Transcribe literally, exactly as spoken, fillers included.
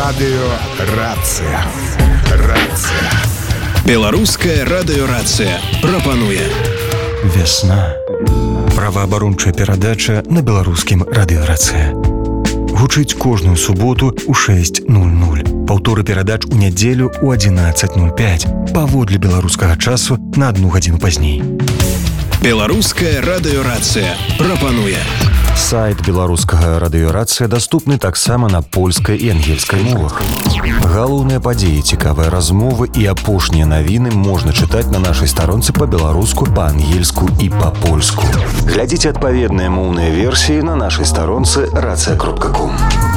Радыёрацыя. Рацыя. Беларуская радыёрацыя прапануе Вясна. Праваабарончая перадача на беларускім радыёрацыя. Гучыць кожную суботу ў шэсць нуль нуль. Паўторы перадач у нядзелю ў адзінаццаць нуль пяць. Паводле беларускага часу на адну гадзіну пазней. Беларуская радыёрацыя прапануе. Сайт беларускага радыёрацыя даступны таксама на польскай і ангельскай мовах. Галоўныя падзеі, цікавыя размовы і апошнія навіны можна чытаць на нашай старонцы па-беларуску, па-ангельску і па-польску. Глядзіце адпаведныя моўныя версіі на нашай старонцы рацыя кропка ком.